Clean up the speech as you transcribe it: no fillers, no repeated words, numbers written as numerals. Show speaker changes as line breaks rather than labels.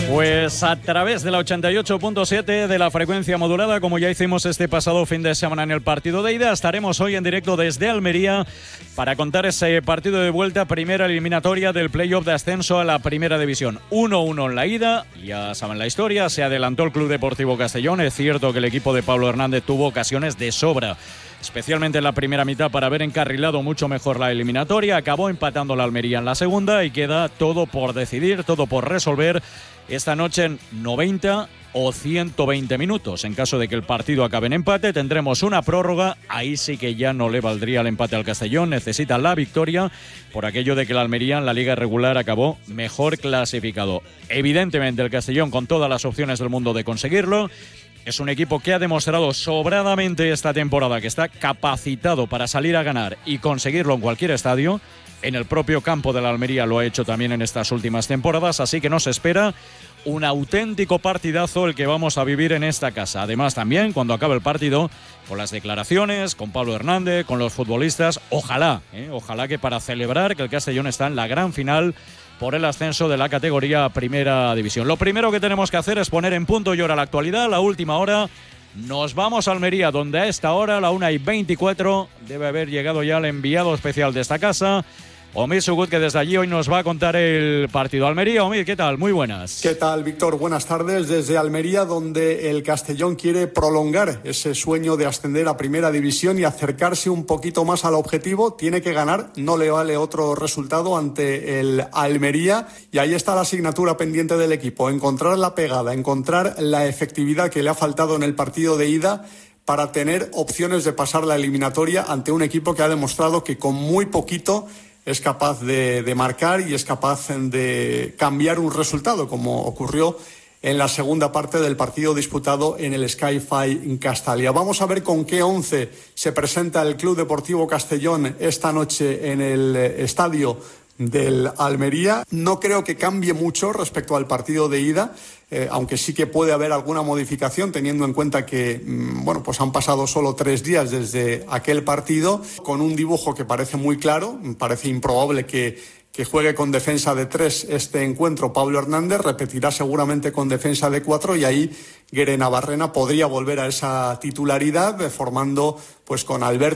Pues a través de la 88.7 de la frecuencia modulada, como ya hicimos este pasado fin de semana en el partido de ida, estaremos hoy en directo desde Almería para contar ese partido de vuelta, primera eliminatoria del playoff de ascenso a la primera división. 1-1 en la ida, ya saben la historia, se adelantó el Club Deportivo Castellón. Es cierto que el equipo de Pablo Hernández tuvo ocasiones de sobra, especialmente en la primera mitad, para haber encarrilado mucho mejor la eliminatoria. Acabó empatando la Almería en la segunda y queda todo por decidir, todo por resolver esta noche en 90 o 120 minutos. En caso de que el partido acabe en empate, tendremos una prórroga. Ahí sí que ya no le valdría el empate al Castellón. Necesita la victoria por aquello de que la Almería en la liga regular acabó mejor clasificado. Evidentemente el Castellón con todas las opciones del mundo de conseguirlo. Es un equipo que ha demostrado sobradamente esta temporada que está capacitado para salir a ganar y conseguirlo en cualquier estadio. En el propio campo de la Almería lo ha hecho también en estas últimas temporadas, así que nos espera un auténtico partidazo el que vamos a vivir en esta casa. Además también, cuando acabe el partido, con las declaraciones, con Pablo Hernández, con los futbolistas, ojalá que para celebrar que el Castellón está en la gran final por el ascenso de la categoría Primera División. Lo primero que tenemos que hacer es poner en punto y hora la actualidad, la última hora. Nos vamos a Almería, donde a esta hora, la 1:24, debe haber llegado ya el enviado especial de esta casa, Omid Sugut, que desde allí hoy nos va a contar el partido. Almería, Omid, ¿qué tal? Muy buenas.
¿Qué tal, Víctor? Buenas tardes desde Almería, donde el Castellón quiere prolongar ese sueño de ascender a Primera División y acercarse un poquito más al objetivo. Tiene que ganar, no le vale otro resultado ante el Almería, y ahí está la asignatura pendiente del equipo: encontrar la pegada, encontrar la efectividad que le ha faltado en el partido de ida para tener opciones de pasar la eliminatoria ante un equipo que ha demostrado que con muy poquito es capaz de marcar y es capaz de cambiar un resultado, como ocurrió en la segunda parte del partido disputado en el Sky-Fi en Castalia. Vamos a ver con qué 11 se presenta el Club Deportivo Castellón esta noche en el estadio del Almería. No creo que cambie mucho respecto al partido de ida, aunque sí que puede haber alguna modificación, teniendo en cuenta que pues han pasado solo 3 días desde aquel partido, con un dibujo que parece muy claro. Parece improbable que juegue con defensa de 3 este encuentro Pablo Hernández. Repetirá seguramente con defensa de 4, y ahí Guere Navarrena podría volver a esa titularidad, formando pues con Alberto